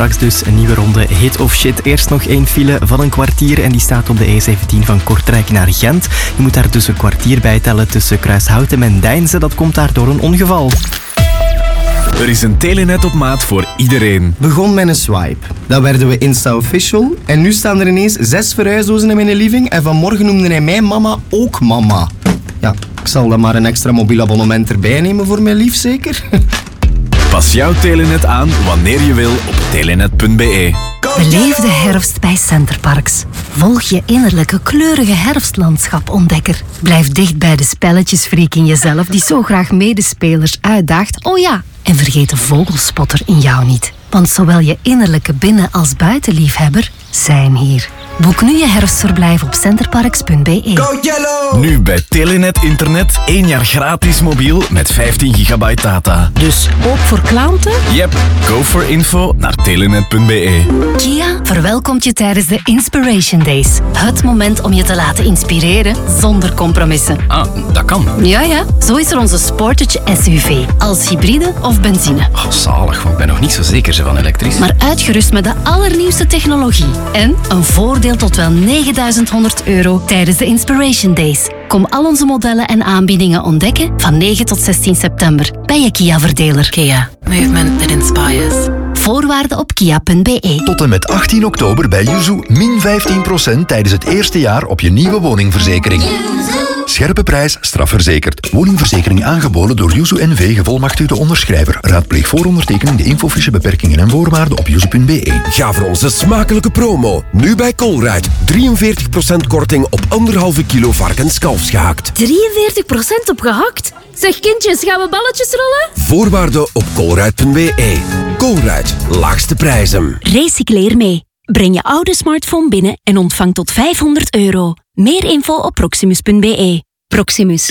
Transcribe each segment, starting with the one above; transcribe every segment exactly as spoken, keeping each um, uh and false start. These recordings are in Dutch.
straks dus een nieuwe ronde hit of shit. Eerst nog één file van een kwartier en die staat op de E zeventien van Kortrijk naar Gent. Je moet daar dus een kwartier bij tellen tussen Kruishouten en Deinze. Dat komt daar door een ongeval. Er is een Telenet op maat voor iedereen. Begon met een swipe. Dan werden we Insta-official. En nu staan er ineens zes verhuisdozen in mijn living. En vanmorgen noemde hij mijn mama ook mama. Ja, ik zal dan maar een extra mobiel abonnement erbij nemen voor mijn lief, zeker? Pas jouw Telenet aan wanneer je wil op telenet punt b e. Beleef de herfst bij Centerparks. Volg je innerlijke kleurige herfstlandschap-ontdekker. Blijf dicht bij de spelletjesfreak in jezelf die zo graag medespelers uitdaagt. Oh ja, en vergeet de vogelspotter in jou niet. Want zowel je innerlijke binnen- als buitenliefhebber zijn hier. Boek nu je herfstverblijf op centerparks punt b e. Go Yellow! Nu bij Telenet Internet één jaar gratis mobiel met vijftien gigabyte data. Dus ook voor klanten? Yep, go for info naar telenet punt b e. Kia verwelkomt je tijdens de Inspiration Days. Het moment om je te laten inspireren zonder compromissen. Ah, dat kan. Ja, ja. Zo is er onze Sportage S U V. Als hybride of benzine. Oh, zalig, want ik ben nog niet zo zeker zo van elektrisch. Maar uitgerust met de allernieuwste technologie. En een voordeel tot wel negenduizend honderd euro tijdens de Inspiration Days. Kom al onze modellen en aanbiedingen ontdekken van negen tot zestien september bij je Kia-verdeler. Kia. Movement that inspires. Voorwaarden op kia punt b e. Tot en met achttien oktober bij Yuzu min vijftien procent tijdens het eerste jaar op je nieuwe woningverzekering. Scherpe prijs, strafverzekerd. Woningverzekering aangeboden door Yuzu N V, gevolmachtigde onderschrijver. Raadpleeg voorondertekening de infofiche beperkingen en voorwaarden op yuzu punt b e. Ga voor onze smakelijke promo. Nu bij Colruyt. drieënveertig procent korting op anderhalve kilo varkenskalfsgehakt. drieënveertig procent op gehakt? Zeg kindjes, gaan we balletjes rollen? Voorwaarden op colruyt punt b e. Colruyt, laagste prijzen. Recycleer mee. Breng je oude smartphone binnen en ontvang tot vijfhonderd euro. Meer info op proximus punt b e. Proximus.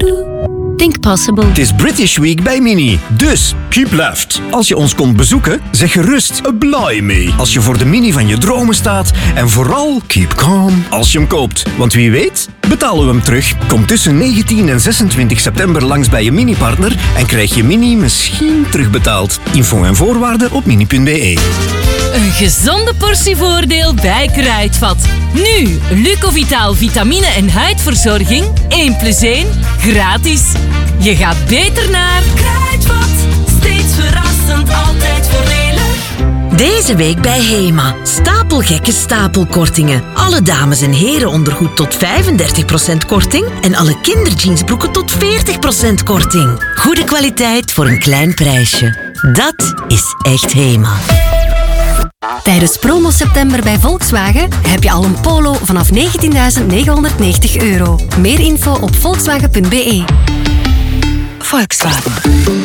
Think possible. Het is British Week bij Mini. Dus, keep left. Als je ons komt bezoeken, zeg gerust blimey. Als je voor de Mini van je dromen staat. En vooral, keep calm als je hem koopt. Want wie weet, betalen we hem terug. Kom tussen negentien en zesentwintig september langs bij je Mini-partner en krijg je Mini misschien terugbetaald. Info en voorwaarden op mini punt b e. Een gezonde portie voordeel bij Kruidvat. Nu, Lucovitaal vitamine en huidverzorging, één plus één, gratis. Je gaat beter naar Kruidvat. Steeds verrassend, altijd voordelig. Deze week bij Hema. Stapelgekke stapelkortingen. Alle dames- en herenondergoed tot vijfendertig procent korting. En alle kinderjeansbroeken tot veertig procent korting. Goede kwaliteit voor een klein prijsje. Dat is echt Hema. Tijdens promo september bij Volkswagen heb je al een Polo vanaf negentienduizend negenhonderdnegentig euro. Meer info op volkswagen punt b e. Volkswagen.